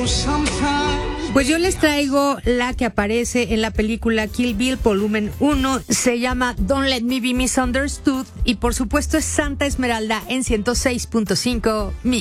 Pues yo les traigo la que aparece en la película Kill Bill Volumen 1. Se llama Don't Let Me Be Misunderstood. Y por supuesto es Santa Esmeralda en 106.5 Mix.